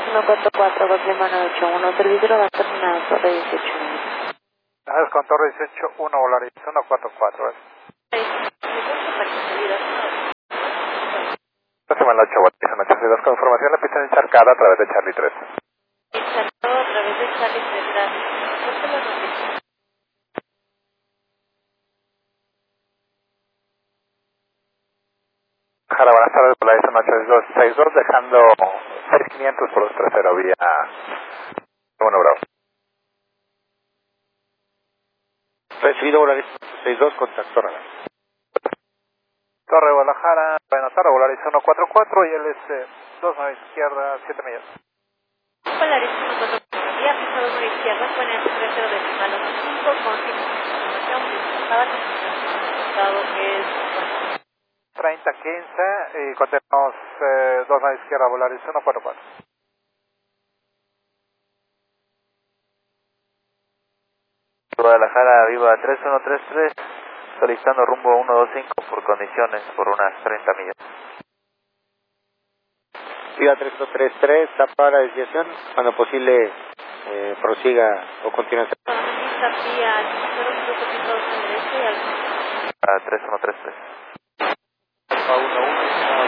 144, Barcelona 981, servicio va a terminar sobre 18 minutos. Gracias, con Torre 18-1, Volaris 144. Próxima en la 8, Volaris 182, con información la pista encharcada a través de Charlie 3. Encharcado a través de Charlie 3, gracias. ¿Cuánto la noticia? Jara, buenas tardes, Volaris 18262, dejando 6500 por los 30 vía 1 Bravo. Recibido Volaris 62, contacto radar. Torre Guadalajara, buenas tardes, Volaris 144 y él es 29 izquierda, 7 millas. Volaris 144, vía pisado por izquierda, con el 30 decimal 15 con información despejada con el resultado que es 30-15 y contenemos 29 izquierda, Volaris 144. Guadalajara, Viva 3133, solicitando rumbo 125 por condiciones por unas 30 millas. Viva 3133, tapa la desviación, cuando posible prosiga o continúe. vía 0.2 a la derecha y al 3133. A 1-1.